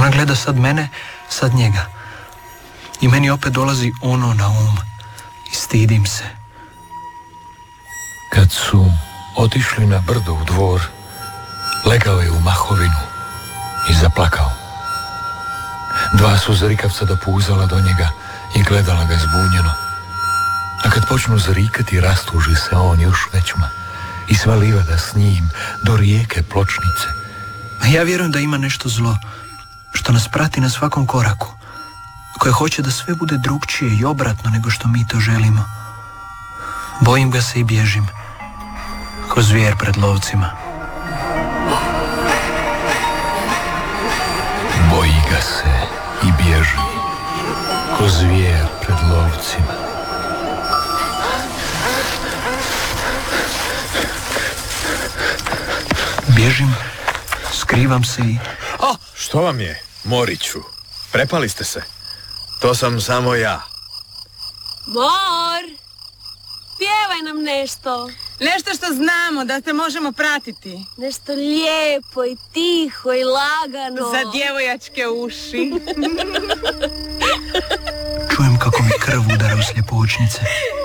Ona gleda sad mene, sad njega. I meni opet dolazi ono na um. I stidim se. Kad su otišli na brdo u dvor, legao je u mahovinu i zaplakao. Dva su zrikavca dopuzala do njega i gledala ga zbunjeno. A kad počnu zrikati, rastuži se on još većma i sva livada s njim do rijeke Pločnice. A ja vjerujem da ima nešto zlo, što nas prati na svakom koraku, koje hoće da sve bude drugčije i obratno nego što mi to želimo. Bojim ga se i bježim, ko zvijer pred lovcima. Boji ga se i bježi, ko zvijer pred lovcima. Bježim, skrivam se i... O, što vam je, Moriću? Prepali ste se. To sam samo ja. Mor, pjevaj nam nešto. Nešto što znamo, da te možemo pratiti. Nešto lijepo i tiho i lagano. Za djevojačke uši. Čujem kako mi krv udara u sljepočnice.